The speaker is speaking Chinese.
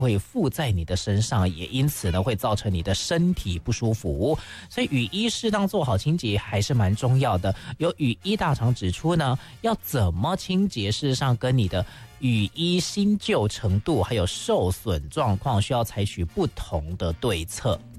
会附在你的身上，也因此呢会造成你的身体不舒服。所以雨衣适当做好清洁还是蛮重要的。有雨衣大厂指出呢，要怎么清洁，事实上跟你的雨衣新旧程度还有受损状况需要采取不同的对策。